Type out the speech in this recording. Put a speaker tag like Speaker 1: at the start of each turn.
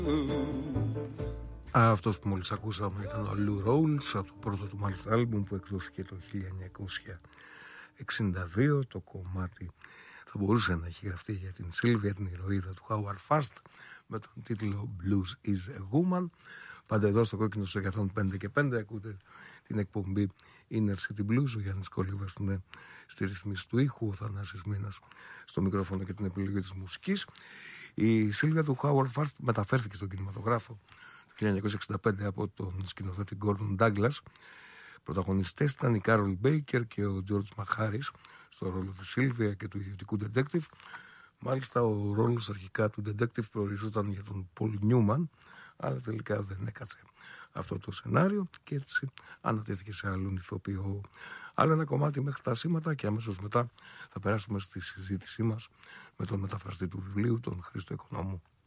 Speaker 1: Αυτός που μόλις ακούσαμε ήταν ο Lou Rawls από το πρώτο του μάλιστα άλμπουμ που εκδόθηκε το 1962. Το κομμάτι θα μπορούσε να έχει γραφτεί για την Σίλβια, την ηρωίδα του Howard Fast, με τον τίτλο Blues is a Woman. Πάντα εδώ στο Κόκκινο στους 105 και 5 ακούτε την εκπομπή Inner City Blues. Ο Γιάννης Κολίβας είναι στη ρυθμίση του ήχου, ο Θανάσης Μήνας στο μικρόφωνο και την επιλογή της μουσικής. Η Σίλβια του Howard Fast μεταφέρθηκε στον κινηματογράφο το 1965 από τον σκηνοθέτη Gordon Douglas. Πρωταγωνιστές ήταν η Κάρολ Μπέικερ και ο George Maharis στο ρόλο της Σίλβια και του ιδιωτικού detective. Μάλιστα ο ρόλος αρχικά του detective προοριζόταν για τον Paul Newman, αλλά τελικά δεν έκατσε αυτό το σενάριο και έτσι ανατέθηκε σε άλλον ηθοποιό. Άλλο ένα κομμάτι μέχρι τα σήματα και αμέσως μετά θα περάσουμε στη συζήτησή μας με τον μεταφραστή του βιβλίου, τον Χρήστο Οικονόμου.